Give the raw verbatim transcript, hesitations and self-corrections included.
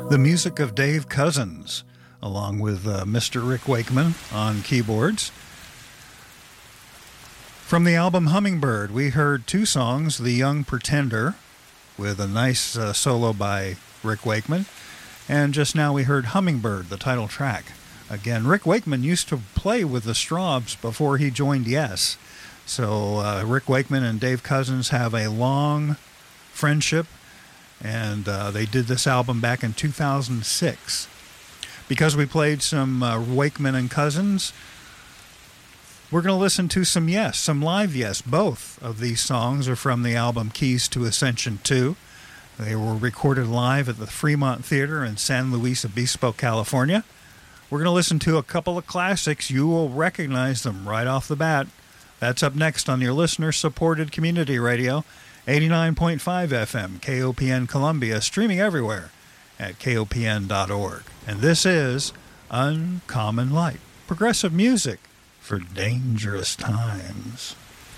The music of Dave Cousins, along with uh, Mister Rick Wakeman on keyboards. From the album Hummingbird, we heard two songs, The Young Pretender, with a nice uh, solo by Rick Wakeman, and just now we heard Hummingbird, the title track. Again, Rick Wakeman used to play with the Strawbs before he joined Yes. So uh, Rick Wakeman and Dave Cousins have a long friendship, and uh, they did this album back in two thousand six. Because we played some uh, Wakeman and Cousins, we're going to listen to some Yes, some live Yes. Both of these songs are from the album Keys to Ascension two. They were recorded live at the Fremont Theater in San Luis Obispo, California. We're going to listen to a couple of classics. You will recognize them right off the bat. That's up next on your listener-supported community radio, eighty-nine point five F M, K O P N Columbia, streaming everywhere at K O P N dot org. And this is Uncommon Light, progressive music for dangerous times.